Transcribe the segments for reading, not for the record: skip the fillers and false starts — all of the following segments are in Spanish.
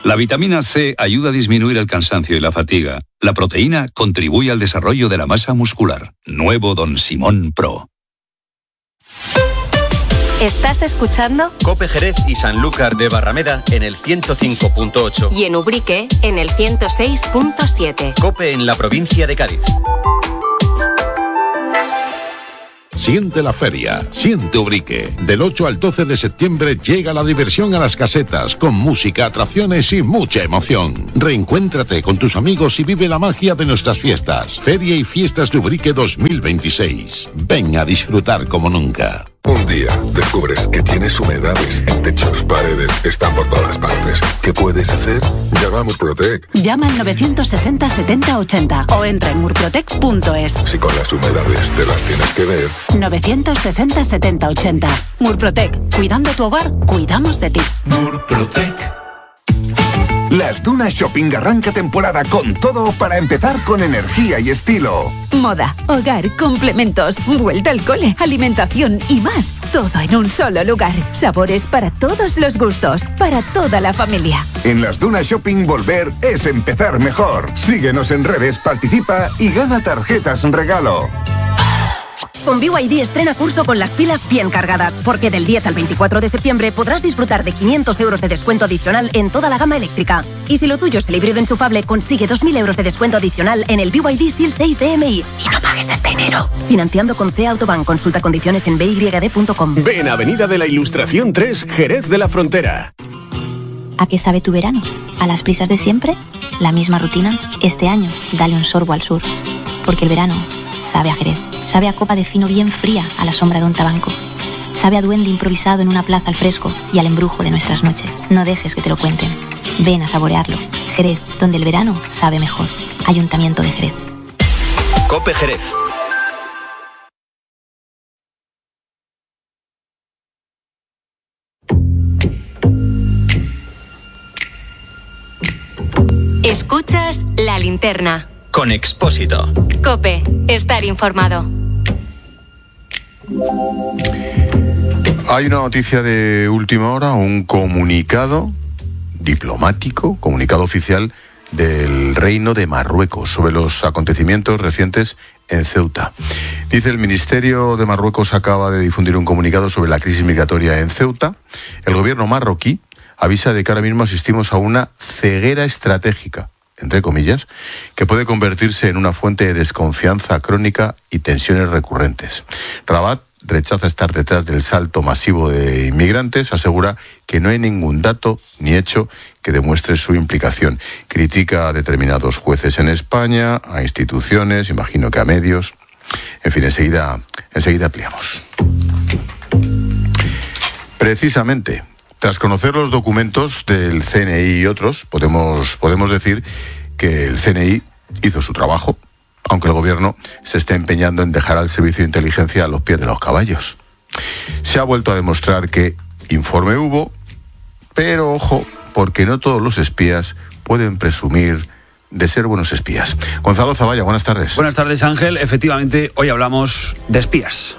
La vitamina C ayuda a disminuir el cansancio y la fatiga. La proteína contribuye al desarrollo de la masa muscular. Nuevo Don Simón Pro. ¿Estás escuchando? COPE Jerez y Sanlúcar de Barrameda en el 105.8. Y en Ubrique en el 106.7. COPE en la provincia de Cádiz. Siente la feria, siente Ubrique. Del 8 al 12 de septiembre llega la diversión a las casetas, con música, atracciones y mucha emoción. Reencuéntrate con tus amigos y vive la magia de nuestras fiestas. Feria y Fiestas de Ubrique 2026. Ven a disfrutar como nunca. Un día descubres que tienes humedades en techos, paredes, están por todas partes. ¿Qué puedes hacer? Llama a Murprotec. Llama al 960 70 80 o entra en murprotec.es. Si con las humedades te las tienes que ver. 960 70 80. Murprotec. Cuidando tu hogar, cuidamos de ti. Murprotec. Las Dunas Shopping arranca temporada con todo para empezar con energía y estilo. Moda, hogar, complementos, vuelta al cole, alimentación y más. Todo en un solo lugar. Sabores para todos los gustos, para toda la familia. En las Dunas Shopping volver es empezar mejor. Síguenos en redes, participa y gana tarjetas regalo. Con BYD estrena curso con las pilas bien cargadas, porque del 10 al 24 de septiembre podrás disfrutar de 500 euros de descuento adicional en toda la gama eléctrica. Y si lo tuyo es el híbrido enchufable, consigue 2.000 euros de descuento adicional en el BYD SEAL 6 DMI. Y no pagues hasta enero. Financiando con C Autobank. Consulta condiciones en byd.com. Ven a Avenida de la Ilustración 3, Jerez de la Frontera. ¿A qué sabe tu verano? ¿A las prisas de siempre? ¿La misma rutina? Este año, dale un sorbo al sur. Porque el verano sabe a Jerez. Sabe a copa de fino bien fría a la sombra de un tabanco. Sabe a duende improvisado en una plaza al fresco y al embrujo de nuestras noches. No dejes que te lo cuenten. Ven a saborearlo. Jerez, donde el verano sabe mejor. Ayuntamiento de Jerez. COPE Jerez. Escuchas La Linterna. Con Expósito. COPE. Estar informado. Hay una noticia de última hora, un comunicado diplomático, comunicado oficial del Reino de Marruecos sobre los acontecimientos recientes en Ceuta. Dice: el Ministerio de Marruecos acaba de difundir un comunicado sobre la crisis migratoria en Ceuta. El gobierno marroquí avisa de que ahora mismo asistimos a una ceguera estratégica, entre comillas, que puede convertirse en una fuente de desconfianza crónica y tensiones recurrentes. Rabat rechaza estar detrás del salto masivo de inmigrantes, asegura que no hay ningún dato ni hecho que demuestre su implicación. Critica a determinados jueces en España, a instituciones, imagino que a medios. En fin, enseguida ampliamos. Precisamente, tras conocer los documentos del CNI y otros, podemos decir que el CNI hizo su trabajo, aunque el gobierno se está empeñando en dejar al servicio de inteligencia a los pies de los caballos. Se ha vuelto a demostrar que informe hubo, pero ojo, porque no todos los espías pueden presumir de ser buenos espías. Gonzalo Zavalla, buenas tardes. Buenas tardes, Ángel. Efectivamente, hoy hablamos de espías.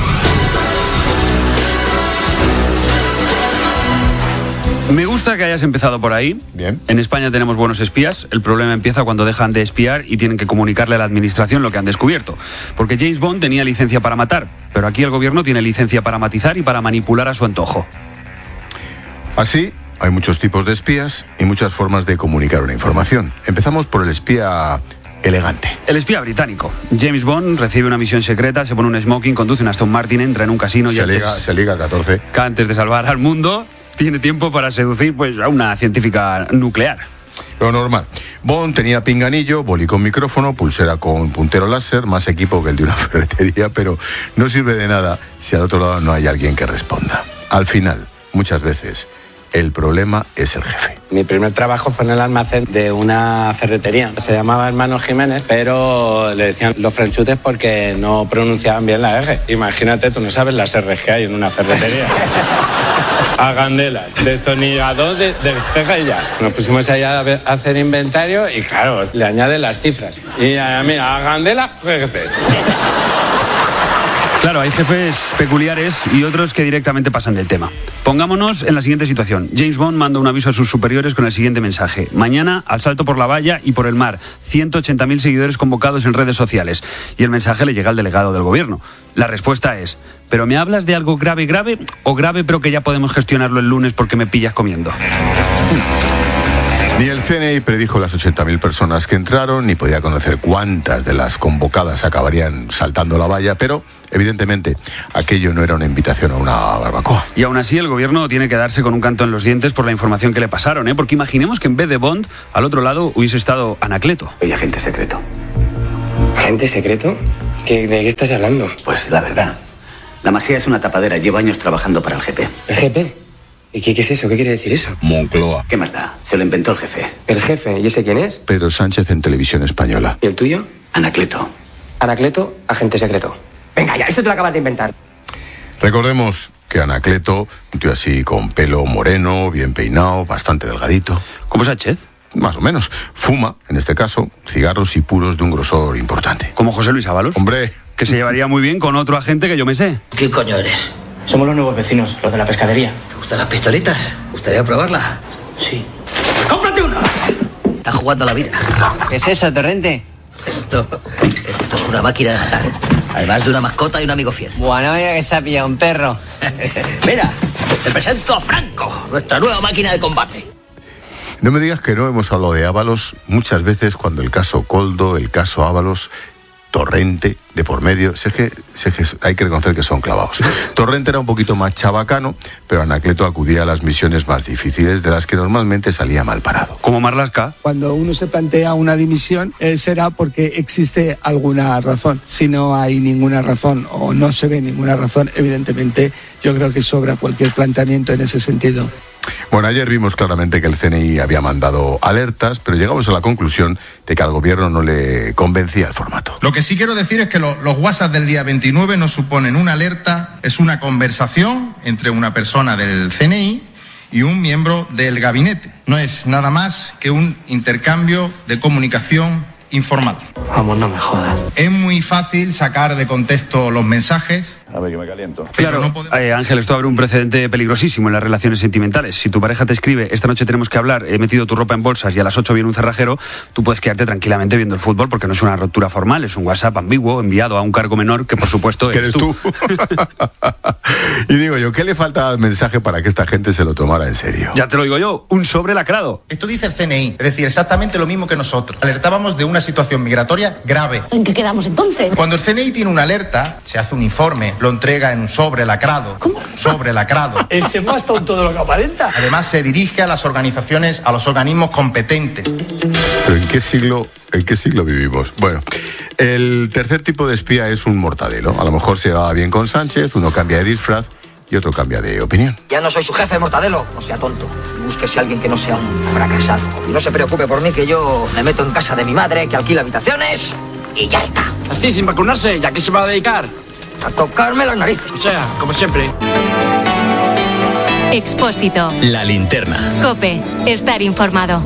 Me gusta que hayas empezado por ahí. Bien. En España tenemos buenos espías. El problema empieza cuando dejan de espiar y tienen que comunicarle a la administración lo que han descubierto. Porque James Bond tenía licencia para matar, pero aquí el gobierno tiene licencia para matizar y para manipular a su antojo. Así, hay muchos tipos de espías y muchas formas de comunicar una información. Empezamos por el espía elegante. El espía británico. James Bond recibe una misión secreta, se pone un smoking, conduce un Aston Martin, entra en un casino y se liga a 14. Antes de salvar al mundo, tiene tiempo para seducir a una científica nuclear. Lo normal. Bond tenía pinganillo, boli con micrófono, pulsera con puntero láser, más equipo que el de una ferretería, pero no sirve de nada si al otro lado no hay alguien que responda. Al final, muchas veces, el problema es el jefe. Mi primer trabajo fue en el almacén de una ferretería. Se llamaba Hermano Jiménez, pero le decían los franchutes porque no pronunciaban bien la R. Imagínate, tú no sabes las R que hay en una ferretería. Agandelas, destornillador de estrella. Nos pusimos allá a hacer inventario y claro, le añaden las cifras. Y a mí, agandelas, Claro, hay jefes peculiares y otros que directamente pasan del tema. Pongámonos en la siguiente situación. James Bond manda un aviso a sus superiores con el siguiente mensaje. Mañana, al salto por la valla y por el mar. 180.000 seguidores convocados en redes sociales. Y el mensaje le llega al delegado del gobierno. La respuesta es: ¿pero me hablas de algo grave o grave pero que ya podemos gestionarlo el lunes porque me pillas comiendo? Ni el CNI predijo las 80.000 personas que entraron, ni podía conocer cuántas de las convocadas acabarían saltando la valla, pero evidentemente aquello no era una invitación a una barbacoa. Y aún así el gobierno tiene que darse con un canto en los dientes por la información que le pasaron, porque imaginemos que en vez de Bond, al otro lado hubiese estado Anacleto. Oye, agente secreto. ¿Agente secreto? ¿De qué estás hablando? Pues la verdad, la Masía es una tapadera, llevo años trabajando para el GP. ¿El GP? ¿Y qué es eso? ¿Qué quiere decir eso? Moncloa. ¿Qué más da? Se lo inventó el jefe. ¿El jefe? ¿Y ese quién es? Pedro Sánchez en Televisión Española. ¿Y el tuyo? Anacleto. Anacleto, agente secreto. Venga ya, eso te lo acabas de inventar. Recordemos que Anacleto, un tío así con pelo moreno, bien peinado, bastante delgadito. ¿Como Sánchez? Más o menos. Fuma, en este caso, cigarros y puros de un grosor importante. ¿Como José Luis Ábalos? Hombre. Que se llevaría muy bien con otro agente que yo me sé. ¿Qué coño eres? Somos los nuevos vecinos, los de la pescadería. ¿Te gustan las pistolitas? ¿Te gustaría probarla? Sí. ¡Cómprate una! Estás jugando a la vida. ¿Qué es eso, Torrente? Esto es una máquina de matar. Además de una mascota y un amigo fiel. Bueno, mira que se ha pillado un perro. Mira, te presento a Franco, nuestra nueva máquina de combate. No me digas que no hemos hablado de Ábalos muchas veces cuando el caso Coldo, el caso Ábalos, Torrente, de por medio, sé que hay que reconocer que son clavados. Torrente era un poquito más chabacano, pero Anacleto acudía a las misiones más difíciles de las que normalmente salía mal parado. Como Marlaska. Cuando uno se plantea una dimisión será porque existe alguna razón. Si no hay ninguna razón o no se ve ninguna razón, evidentemente yo creo que sobra cualquier planteamiento en ese sentido. Bueno, ayer vimos claramente que el CNI había mandado alertas, pero llegamos a la conclusión de que al gobierno no le convencía el formato. Lo que sí quiero decir es que los WhatsApp del día 29 no suponen una alerta, es una conversación entre una persona del CNI y un miembro del gabinete. No es nada más que un intercambio de comunicación informal. Vamos, no me jodas. Es muy fácil sacar de contexto los mensajes. A ver, que me caliento. Claro, no podemos... Ángel, esto abre un precedente peligrosísimo en las relaciones sentimentales. Si tu pareja te escribe, esta noche tenemos que hablar, he metido tu ropa en bolsas y a las 8 viene un cerrajero, tú puedes quedarte tranquilamente viendo el fútbol porque no es una ruptura formal, es un WhatsApp ambiguo enviado a un cargo menor que por supuesto eres tú. Y digo yo, ¿qué le falta al mensaje para que esta gente se lo tomara en serio? Ya te lo digo yo, un sobre lacrado. Esto dice el CNI, es decir, exactamente lo mismo que nosotros. Alertábamos de una situación migratoria grave. ¿En qué quedamos entonces? Cuando el CNI tiene una alerta, se hace un informe, lo entrega en un sobre lacrado. ¿Cómo? Sobre lacrado. Este es más tonto de lo que aparenta. Además se dirige a las organizaciones, a los organismos competentes. ¿Pero en qué siglo vivimos? Bueno, el tercer tipo de espía es un mortadelo. A lo mejor se va bien con Sánchez, uno cambia de disfraz y otro cambia de opinión. Ya no soy su jefe, Mortadelo. No sea tonto. Búsquese a alguien que no sea un fracasado. Y no se preocupe por mí, que yo me meto en casa de mi madre, que alquila habitaciones y ya está. Así, sin vacunarse, ¿ya qué se va a dedicar? A tocarme las narices. O sea, como siempre. Expósito. La linterna. COPE. Estar informado.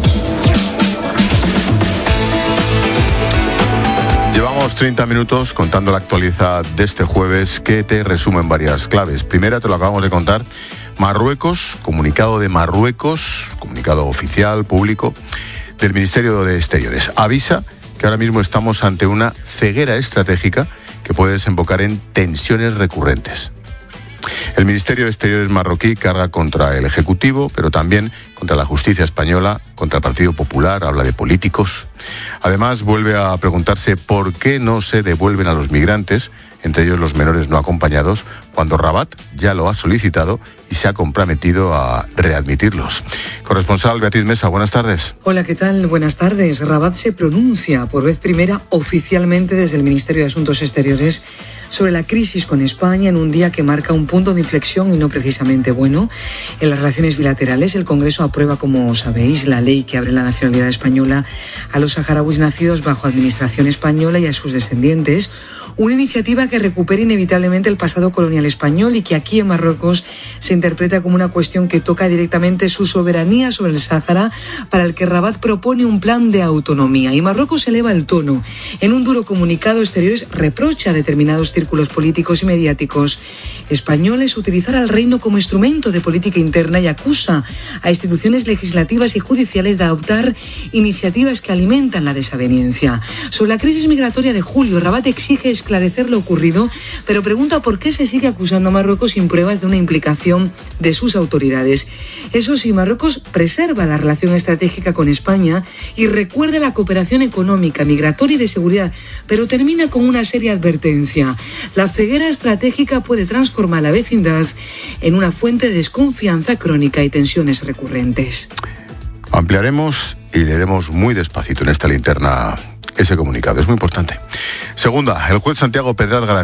Llevamos 30 minutos contando la actualidad de este jueves que te resume en varias claves. Primera, te lo acabamos de contar, Marruecos, comunicado de Marruecos, comunicado oficial, público, del Ministerio de Exteriores. Avisa que ahora mismo estamos ante una ceguera estratégica que puede desembocar en tensiones recurrentes. El Ministerio de Exteriores marroquí carga contra el Ejecutivo, pero también contra la justicia española, contra el Partido Popular, habla de políticos. Además, vuelve a preguntarse por qué no se devuelven a los migrantes, entre ellos los menores no acompañados, cuando Rabat ya lo ha solicitado y se ha comprometido a readmitirlos. Corresponsal Beatriz Mesa, buenas tardes. Hola, ¿qué tal? Buenas tardes. Rabat se pronuncia por vez primera oficialmente desde el Ministerio de Asuntos Exteriores sobre la crisis con España en un día que marca un punto de inflexión y no precisamente bueno. En las relaciones bilaterales, el Congreso aprueba, como sabéis, la ley que abre la nacionalidad española a los saharauis nacidos bajo administración española y a sus descendientes, una iniciativa que recupera inevitablemente el pasado colonial español y que aquí en Marruecos se interpreta como una cuestión que toca directamente su soberanía sobre el Sáhara, para el que Rabat propone un plan de autonomía. Y Marruecos eleva el tono. En un duro comunicado, Exteriores reprocha a determinados círculos políticos y mediáticos españoles utilizar al reino como instrumento de política interna y acusa a instituciones legislativas y judiciales de adoptar iniciativas que alimentan la desaveniencia. Sobre la crisis migratoria de julio, Rabat exige esclarecer lo ocurrido, pero pregunta por qué se sigue acusando a Marruecos sin pruebas de una implicación de sus autoridades. Eso sí, Marruecos preserva la relación estratégica con España y recuerda la cooperación económica, migratoria y de seguridad, pero termina con una seria advertencia. La ceguera estratégica puede transformar la vecindad en una fuente de desconfianza crónica y tensiones recurrentes. Ampliaremos y leeremos muy despacito en esta linterna ese comunicado, es muy importante. Segunda, el juez Santiago Pedraz